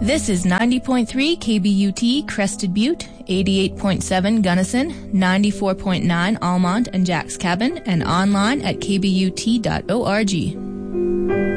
This is 90.3 KBUT Crested Butte, 88.7 Gunnison, 94.9 Almont and Jack's Cabin, and online at kbut.org.